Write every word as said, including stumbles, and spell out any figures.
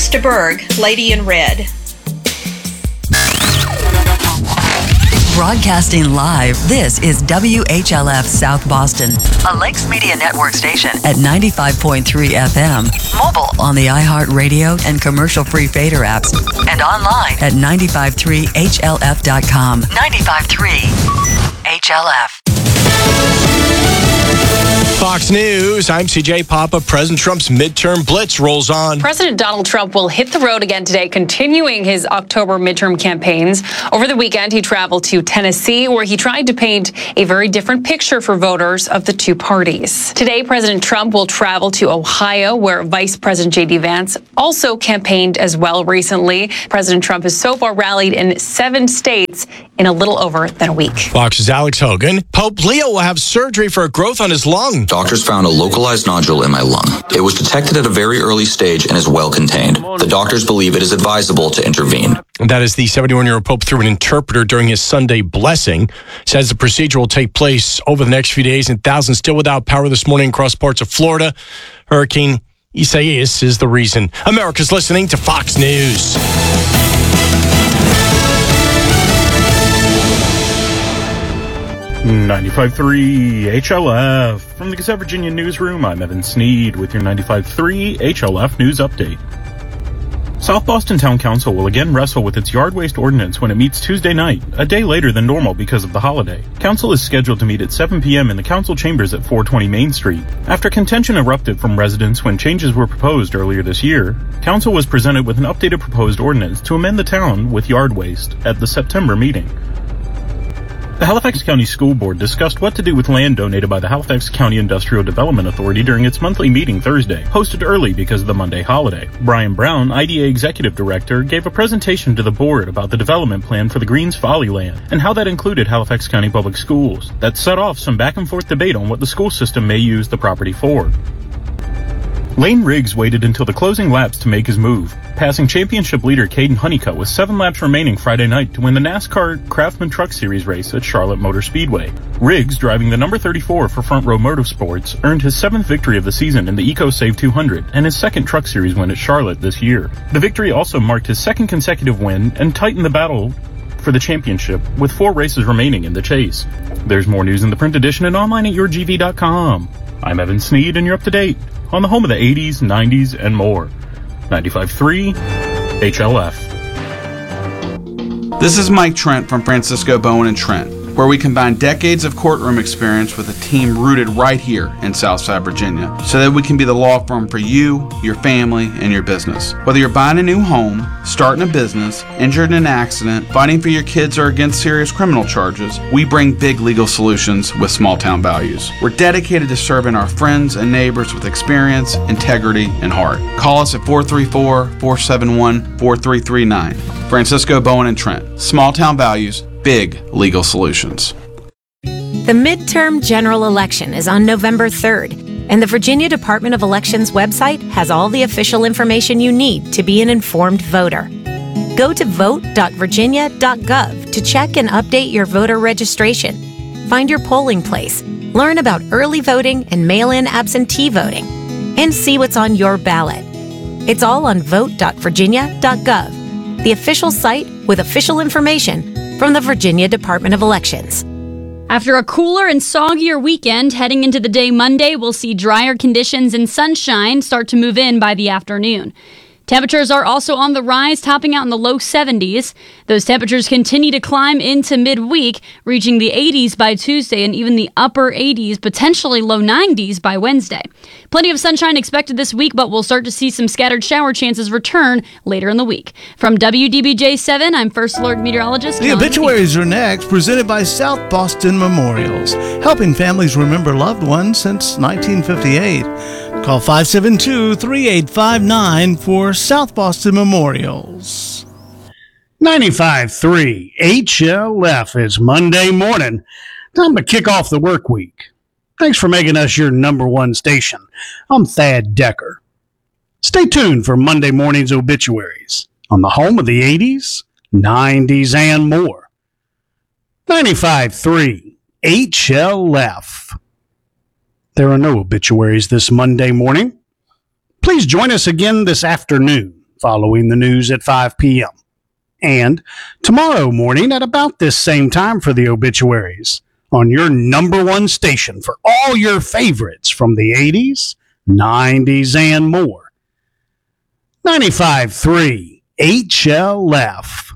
Krista Berg, Lady in Red. Broadcasting live, this is W H L F South Boston, a Lakes Media Network station at ninety-five point three F M. Mobile on the iHeartRadio and commercial-free Fader apps, and online at nine five three H L F dot com. ninety-five point three H L F. Fox News, I'm C J Papa. President Trump's midterm blitz rolls on. President Donald Trump will hit the road again today, continuing his October midterm campaigns. Over the weekend, he traveled to Tennessee, where he tried to paint a very different picture for voters of the two parties. Today, President Trump will travel to Ohio, where Vice President J D Vance also campaigned as well recently. President Trump has so far rallied in seven states in a little over than a week. Fox's Alex Hogan. Pope Leo will have surgery for a growth on his lung. Doctors found a localized nodule in my lung. It was detected at a very early stage and is well contained. The doctors believe it is advisable to intervene. That is the seventy-one-year-old Pope through an interpreter during his Sunday blessing. Says the procedure will take place over the next few days, and thousands still without power this morning across parts of Florida. Hurricane Isaias is the reason. America's listening to Fox News. ninety-five point three H L F. From the Gazette Virginia newsroom, I'm Evan Sneed with your ninety-five point three H L F news update. South Boston Town Council will again wrestle with its yard waste ordinance when it meets Tuesday night, a day later than normal because of the holiday. Council is scheduled to meet at seven p.m. in the council chambers at four twenty Main Street. After contention erupted from residents when changes were proposed earlier this year, Council was presented with an updated proposed ordinance to amend the town with yard waste at the September meeting. The Halifax County School Board discussed what to do with land donated by the Halifax County Industrial Development Authority during its monthly meeting Thursday, hosted early because of the Monday holiday. Brian Brown, I D A Executive Director, gave a presentation to the board about the development plan for the Greens Folly land and how that included Halifax County Public Schools. That set off some back and forth debate on what the school system may use the property for. Lane Riggs waited until the closing laps to make his move, passing championship leader Caden Honeycutt with seven laps remaining Friday night to win the NASCAR Craftsman Truck Series race at Charlotte Motor Speedway. Riggs, driving the number thirty-four for Front Row Motorsports, earned his seventh victory of the season in the EcoSave two hundred and his second Truck Series win at Charlotte this year. The victory also marked his second consecutive win and tightened the battle for the championship, with four races remaining in the chase. There's more news in the print edition and online at your g v dot com. I'm Evan Sneed, and you're up to date on the home of the eighties, nineties, and more. ninety-five point three H L F. This is Mike Trent from Francisco Bowen and Trent, where we combine decades of courtroom experience with a team rooted right here in Southside Virginia, so that we can be the law firm for you, your family, and your business. Whether you're buying a new home, starting a business, injured in an accident, fighting for your kids, or against serious criminal charges, we bring big legal solutions with small town values. We're dedicated to serving our friends and neighbors with experience, integrity, and heart. Call us at four three four, four seven one, four three three nine. Francisco Bowen and Trent. Small town values, big legal solutions. The midterm general election is on November third, and the Virginia Department of Elections website has all the official information you need to be an informed voter. Go to vote dot virginia dot gov to check and update your voter registration, find your polling place, learn about early voting and mail-in absentee voting, and see what's on your ballot. It's all on vote dot virginia dot gov, the official site with official information from the Virginia Department of Elections. After a cooler and soggier weekend, heading into the day Monday, we'll see drier conditions and sunshine start to move in by the afternoon. Temperatures are also on the rise, topping out in the low seventies. Those temperatures continue to climb into midweek, reaching the eighties by Tuesday and even the upper eighties, potentially low nineties by Wednesday. Plenty of sunshine expected this week, but we'll start to see some scattered shower chances return later in the week. From W D B J seven, I'm First Alert Meteorologist. The obituaries are next, presented by South Boston Memorials, helping families remember loved ones since nineteen fifty-eight. Call five seven two, three eight five nine for South Boston Memorials. ninety-five point three H L F. It's Monday morning. Time to kick off the work week. Thanks for making us your number one station. I'm Thad Decker. Stay tuned for Monday morning's obituaries on the home of the eighties, nineties, and more. ninety-five point three H L F. There are no obituaries this Monday morning. Please join us again this afternoon following the news at five p.m. And tomorrow morning at about this same time for the obituaries on your number one station for all your favorites from the eighties, nineties, and more. ninety-five point three H L F.